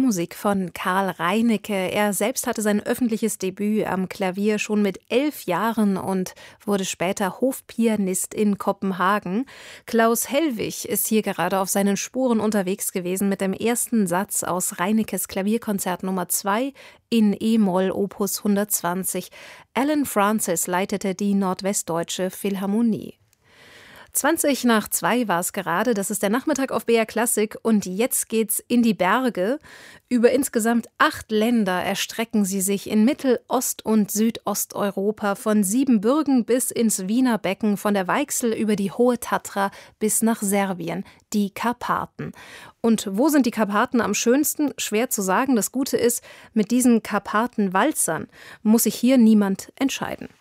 Klaviermusik von Karl Reinecke. Er selbst hatte sein öffentliches Debüt am Klavier schon mit 11 Jahren und wurde später Hofpianist in Kopenhagen. Klaus Hellwig ist hier gerade auf seinen Spuren unterwegs gewesen mit dem ersten Satz aus Reineckes Klavierkonzert Nummer 2 in E-Moll Opus 120. Alan Francis leitete die Nordwestdeutsche Philharmonie. 1:20 war es gerade, das ist der Nachmittag auf BR Klassik und jetzt geht's in die Berge. Über insgesamt 8 Länder erstrecken sie sich in Mittel-, Ost- und Südosteuropa, von Siebenbürgen bis ins Wiener Becken, von der Weichsel über die Hohe Tatra bis nach Serbien, die Karpaten. Und wo sind die Karpaten am schönsten? Schwer zu sagen. Das Gute ist, mit diesen Karpatenwalzern muss sich hier niemand entscheiden.